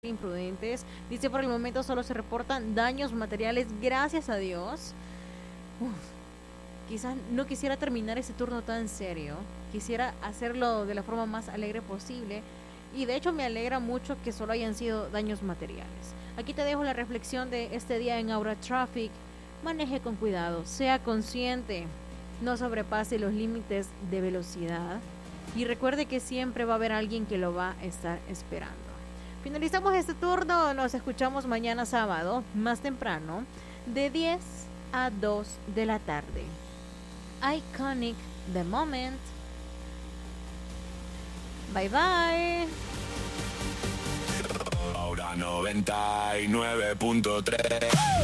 imprudentes. Dice, por el momento solo se reportan daños materiales, gracias a Dios. Uf, quizás no quisiera terminar ese turno tan serio. Quisiera hacerlo de la forma más alegre posible. Y de hecho me alegra mucho que solo hayan sido daños materiales. Aquí te dejo la reflexión de este día en Aura Traffic. Maneje con cuidado, sea consciente, no sobrepase los límites de velocidad y recuerde que siempre va a haber alguien que lo va a estar esperando. Finalizamos este turno, nos escuchamos mañana sábado, más temprano, de 10 a 2 de la tarde. Iconic, The Moment. Bye bye. Ahora 99.3